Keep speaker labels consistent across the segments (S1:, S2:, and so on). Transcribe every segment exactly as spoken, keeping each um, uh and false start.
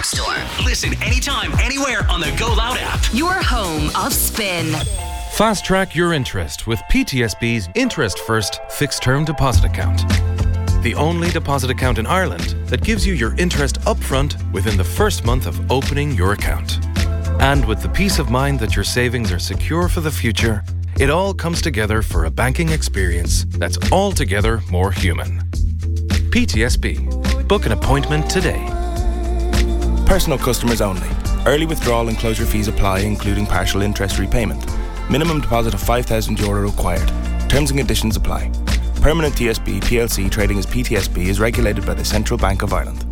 S1: App Store.
S2: Listen anytime, anywhere on the Go Loud app.
S1: Your home of spin.
S3: Fast track your interest with P T S B's Interest First Fixed Term Deposit Account. The only deposit account in Ireland that gives you your interest upfront within the first month of opening your account. And with the peace of mind that your savings are secure for the future, it all comes together for a banking experience that's altogether more human. P T S B. Book an appointment today.
S4: Personal customers only. Early withdrawal and closure fees apply, including partial interest repayment. Minimum deposit of five thousand euro required. Terms and conditions apply. Permanent T S B P L C trading as P T S B is regulated by the Central Bank of Ireland.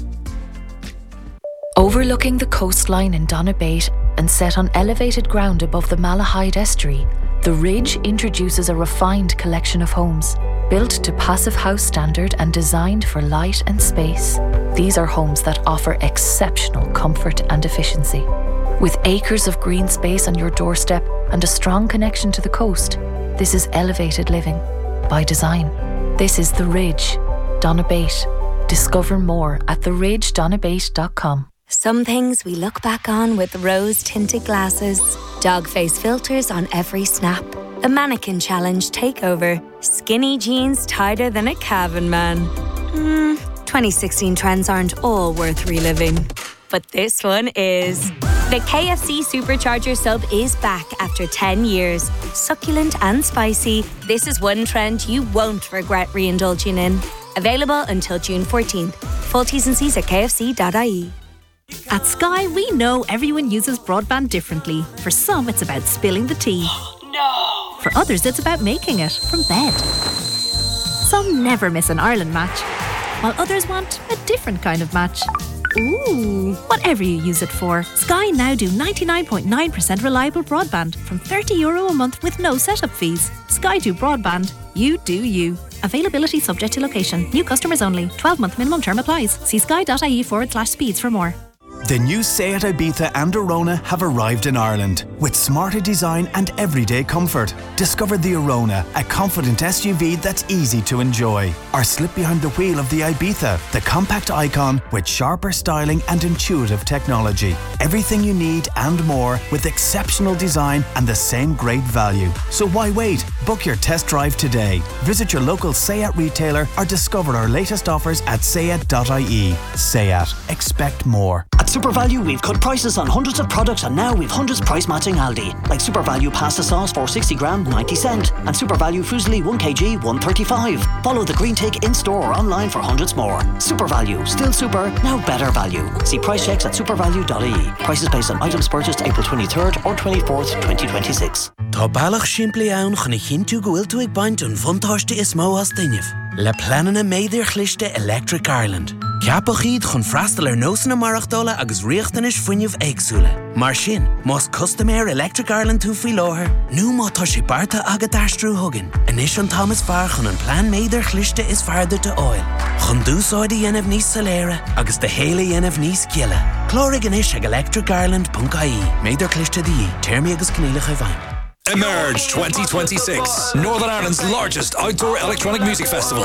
S5: Overlooking the coastline in Donabate and set on elevated ground above the Malahide Estuary, The Ridge introduces a refined collection of homes, built to Passive House standard and designed for light and space. These are homes that offer exceptional comfort and efficiency. With acres of green space on your doorstep and a strong connection to the coast, this is elevated living by design. This is The Ridge, Donabate. Discover more at the ridge donabate dot com.
S6: Some things we look back on with rose-tinted glasses, dog face filters on every snap, the mannequin challenge takeover, skinny jeans tighter than a Cavan man. Hmm, twenty sixteen trends aren't all worth reliving. But this one is. The K F C Supercharger sub is back after ten years. Succulent and spicy, this is one trend you won't regret re-indulging in. Available until June fourteenth. Full T's and C's at k f c dot i e.
S7: At Sky, we know everyone uses broadband differently. For some, it's about spilling the tea.
S2: No!
S7: For others, it's about making it from bed. Some never miss an Ireland match, while others want a different kind of match. Ooh! Whatever you use it for, Sky now do ninety-nine point nine percent reliable broadband from thirty euro a month with no setup fees. Sky do broadband. You do you. Availability subject to location. New customers only. twelve month minimum term applies. See sky.ie forward slash speeds for more.
S8: The new Seat Ibiza and Arona have arrived in Ireland with smarter design and everyday comfort. Discover the Arona, a confident S U V that's easy to enjoy. Or slip behind the wheel of the Ibiza, the compact icon with sharper styling and intuitive technology. Everything you need and more with exceptional design and the same great value. So why wait? Book your test drive today. Visit your local Seat retailer or discover our latest offers at seat dot i e. Seat. Expect more.
S9: At SuperValue, we've cut prices on hundreds of products, and now we've hundreds price matching Aldi. Like SuperValue pasta sauce for sixty gram, ninety cent, and SuperValue fusilli one kilogram, one thirty-five. Follow the green tick in store or online for hundreds more. SuperValue, still super, now better value. See price checks at supervalue dot i e. Prices based on items purchased April twenty-third or twenty-fourth, twenty twenty-six.
S10: Tá bailach siimplí ann chuna chinú go bhfuil tú ag baint an bhuntáiste is mó as dainmh. Le planana méidir chlichte Electric Ireland. Ceapach iad chun freastal ar nósanna marachtála agus riachtanis fuinneamh éagsúla. Mar sin, más customéir Electric Ireland tú faoi láthair, nó má tá sé barta agad aistrú thugann. Inis an Thomas fear chun an plán méidir chlichte is fearda de oil. Chun dúsáid a dhéanamh níos saléire agus de héile dhéanamh níos giile. Clórig inis ag electric ireland dot i e. Méidir chlichte di, téirmí agus cníleach a bhain.
S2: Emerge twenty twenty-six, Northern Ireland's largest outdoor electronic music festival.